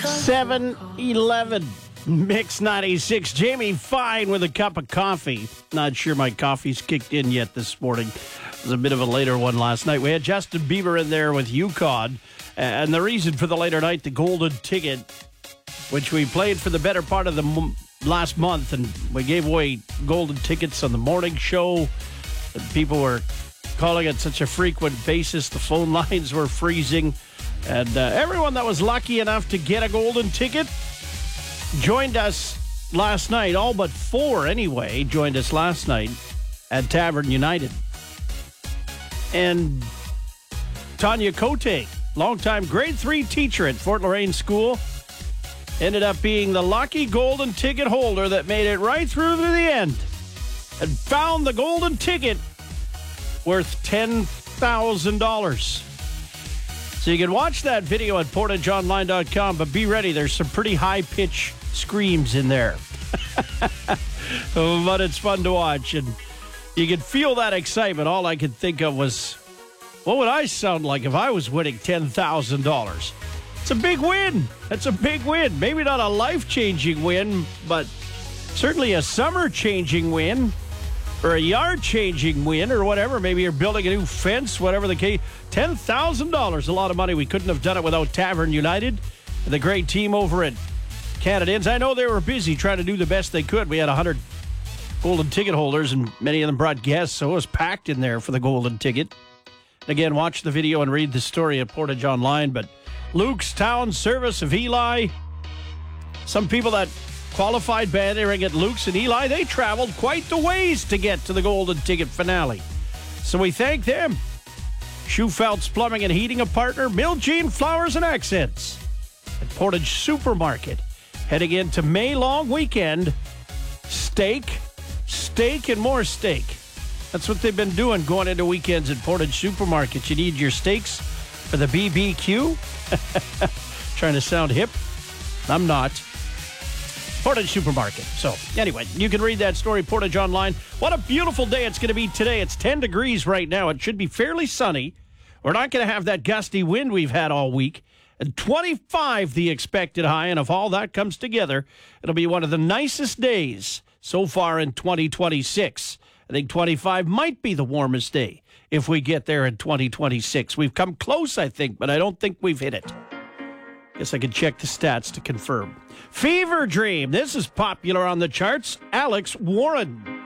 7-Eleven. Mix 96. Jamie Fine with a cup of coffee. Not sure my coffee's kicked in yet this morning. It was a bit of a later one last night. We had Justin Bieber in there with UConn. And the reason for the later night, the Golden Ticket, which we played for the better part of the last month. And we gave away golden tickets on the morning show. And people were calling it such a frequent basis. The phone lines were freezing. And everyone that was lucky enough to get a golden ticket joined us last night. All but four, anyway, joined us last night at Tavern United. And Tanya Cote, longtime grade 3 teacher at Fort Lorraine School, ended up being the lucky golden ticket holder that made it right through to the end and found the golden ticket worth $10,000. So you can watch that video at portageonline.com, but be ready. There's some pretty high-pitched screams in there. But it's fun to watch, and you can feel that excitement. All I could think of was, what would I sound like if I was winning $10,000? It's a big win. That's a big win. Maybe not a life-changing win, but certainly a summer-changing win or a yard-changing win or whatever. Maybe you're building a new fence, whatever the case. $10,000, a lot of money. We couldn't have done it without Tavern United, the great team over at Canadians. I know they were busy trying to do the best they could. We had 100 golden ticket holders, and many of them brought guests, so it was packed in there for the golden ticket. Again, watch the video and read the story at Portage Online. But Luke's Town Service of Eli, some people that qualified bannering at Luke's and Eli, they traveled quite the ways to get to the golden ticket finale. So we thank them. Schufelt's Plumbing and Heating, a partner. Miljean Flowers and Accents at Portage Supermarket. Heading into May long weekend, steak, and more steak. That's what they've been doing going into weekends at Portage Supermarket. You need your steaks for the BBQ. Trying to sound hip? I'm not. Portage Supermarket. So, anyway, you can read that story, Portage Online. What a beautiful day it's going to be today. It's 10 degrees right now. It should be fairly sunny. We're not going to have that gusty wind we've had all week. And 25 the expected high. And if all that comes together, it'll be one of the nicest days so far in 2026. I think 25 might be the warmest day if we get there in 2026. We've come close, I think, but I don't think we've hit it. Guess I could check the stats to confirm. Fever Dream. This is popular on the charts. Alex Warren.